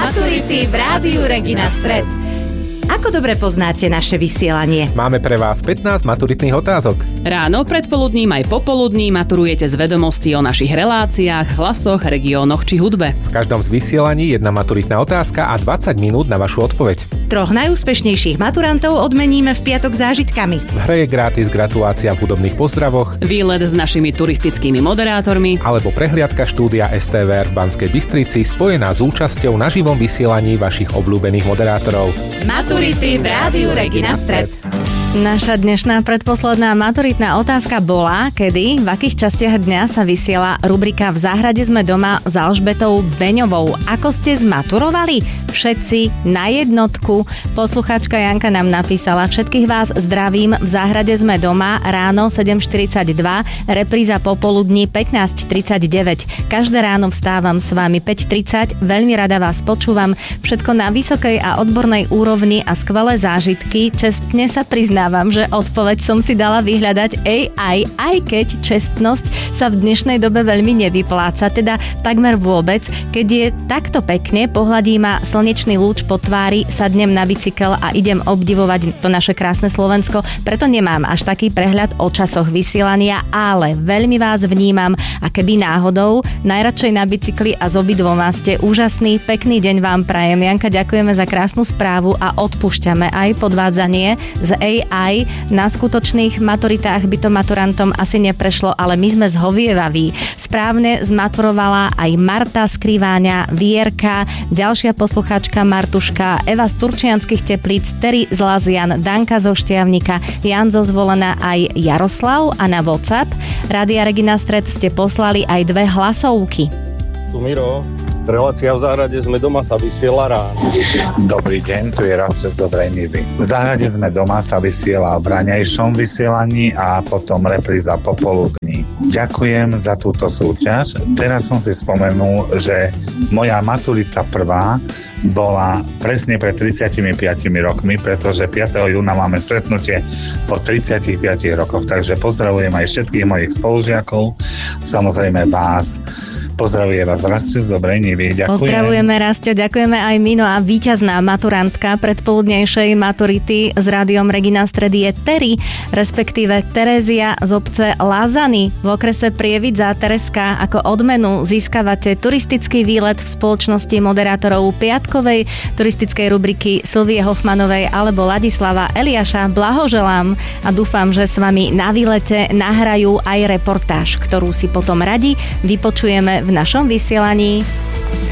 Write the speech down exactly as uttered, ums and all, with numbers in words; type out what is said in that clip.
Maturity v Rádiu Regina Stred. Ako dobre poznáte naše vysielanie? Máme pre vás pätnásť maturitných otázok. Ráno, predpoludním aj popoludní maturujete z vedomostí o našich reláciách, hlasoch, regiónoch či hudbe. V každom z vysielaní jedna maturitná otázka a dvadsať minút na vašu odpoveď. Troch najúspešnejších maturantov odmeníme v piatok zážitkami. V hre je gratis gratulácia v hudobných pozdravoch, výlet s našimi turistickými moderátormi alebo prehliadka štúdia es té vé er v Banskej Bystrici spojená s účasťou na živom vysielaní vašich obľúbených moderátorov. Maturity v Rádiu Regina Stred. Naša dnešná predposledná maturitná otázka bola, kedy, v akých častiach dňa sa vysiela rubrika V záhrade sme doma s Alžbetou Beňovou. Ako ste zmaturovali? Všetci na jednotku. Poslucháčka Janka nám napísala: všetkých vás zdravím, v záhrade sme doma, ráno sedem štyridsaťdva, repríza popoludní pätnásť tridsaťdeväť. Každé ráno vstávam s vami päť tridsať, veľmi rada vás počúvam, všetko na vysokej a odbornej úrovni a skvelé zážitky. Čestne sa priznávam, že odpoveď som si dala vyhľadať á í, aj keď čestnosť sa v dnešnej dobe veľmi nevypláca, teda takmer vôbec. Keď je takto pekne, pohľadí ma slnečný lúč po tvári, sadnem na bicykel a idem obdivovať to naše krásne Slovensko, preto nemám až taký prehľad o časoch vysielania, ale veľmi vás vnímam a keby náhodou, najradšej na bicykli a s obidvoma ste úžasný, pekný deň vám prajem. Janka, ďakujeme za krásnu správu a odpúšťame aj podvádzanie z á í. Na skutočných maturitách by to maturantom asi neprešlo, ale my sme zhovievaví. Správne zmaturovala aj Marta z Kriváňa, Vierka, ďalšia poslucháčka Martuška, Eva z Turčianskych Teplíc, Terry z Lazian, Danka zo Štiavnika, Jan zo Zvolena aj Jaroslav, a na WhatsApp Rádia Regina Stred ste poslali aj dve hlasovky. Tu Miro, relácia v záhrade sme doma sa vysiela ráno. Dobrý deň, tu je Rastio z Dobrej Nivy. V záhrade sme doma sa vysiela v ranejšom vysielaní a potom repríza popoludní. Ďakujem za túto súťaž. Teraz som si spomenul, že moja maturita prvá bola presne pred tridsiatimi piatimi rokmi, pretože piateho júna máme stretnutie po tridsiatich piatich rokoch. Takže pozdravujem aj všetkých mojich spolužiakov, samozrejme vás. Pozdravuje vás Rastio z Dobrej Nivy. Ďakujem. Pozdravujeme, Rastio, ďakujeme aj my. No a víťazná maturantka predpoludnejšej maturity s Rádiom Regina Stred je Terry, respektíve Terézia z obce Lázany v okrese Prievidza. Tereska, ako odmenu získavate turistický výlet v spoločnosti moderátorov piatkovej turistickej rubriky Silvie Hofmanovej alebo Ladislava Eliáša. Blahoželám a dúfam, že s vami na výlete nahrajú aj reportáž, ktorú si potom radi vypočujeme v našom vysielaní.